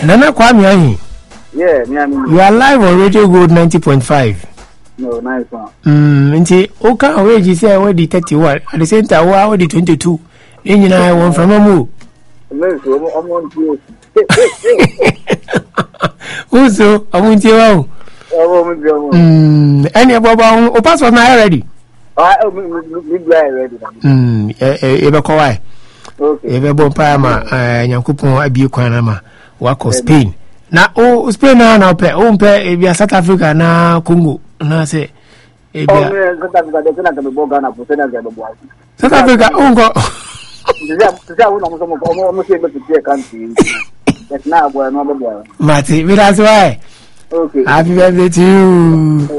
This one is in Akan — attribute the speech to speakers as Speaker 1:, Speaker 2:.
Speaker 1: Nana Kwame Ahi.
Speaker 2: Yeah, me and
Speaker 1: You are live on Radio Gold 90.5.
Speaker 2: no, nice one.
Speaker 1: Nti oka away ji say we di 31 at the same time we di 22. Nyina won from amu.
Speaker 2: No, so I'm on to
Speaker 1: Uso amunti wa. Any baba o passport na ready.
Speaker 2: Me ready.
Speaker 1: E be ko why.
Speaker 2: Okay.
Speaker 1: E be bon pa ma Nyankopon abi kwan na ma wa ko Spain. Na o Spain na pe o mpe e bia South Africa na Congo na say e bia South Africa o go Mati, we that's why.
Speaker 2: Okay.
Speaker 1: Happy birthday to you.